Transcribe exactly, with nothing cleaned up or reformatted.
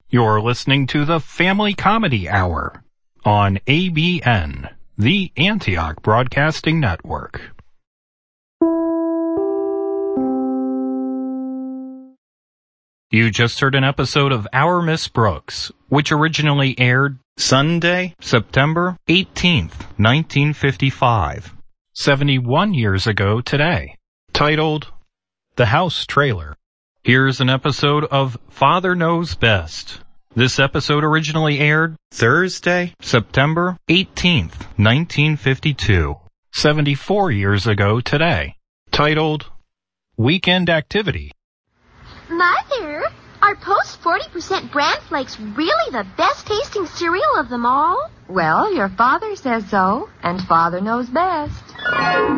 You're listening to the Family Comedy Hour on A B N, the Antioch Broadcasting Network. You just heard an episode of Our Miss Brooks, which originally aired Sunday, September eighteenth, nineteen fifty-five, seventy-one years ago today, titled The House Trailer. Here's an episode of Father Knows Best. This episode originally aired Thursday, September eighteenth, nineteen fifty-two, seventy-four years ago today, titled Weekend Activity. Mother, are Post forty percent bran flakes really the best tasting cereal of them all? Well, your father says so, and Father knows best.